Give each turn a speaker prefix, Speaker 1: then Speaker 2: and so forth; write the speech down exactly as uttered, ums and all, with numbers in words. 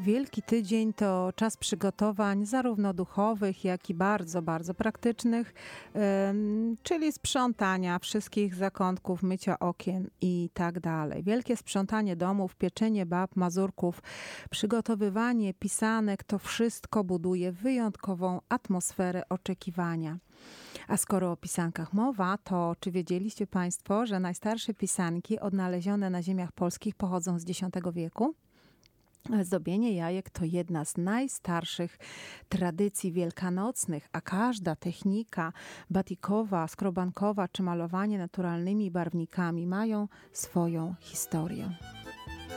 Speaker 1: Wielki Tydzień to czas przygotowań zarówno duchowych, jak i bardzo, bardzo praktycznych, czyli sprzątania wszystkich zakątków, mycia okien i tak dalej. Wielkie sprzątanie domów, pieczenie bab, mazurków, przygotowywanie pisanek, to wszystko buduje wyjątkową atmosferę oczekiwania. A skoro o pisankach mowa, to czy wiedzieliście Państwo, że najstarsze pisanki odnalezione na ziemiach polskich pochodzą z dziesiątego wieku? Zdobienie jajek to jedna z najstarszych tradycji wielkanocnych, a każda technika batikowa, skrobankowa czy malowanie naturalnymi barwnikami mają swoją historię.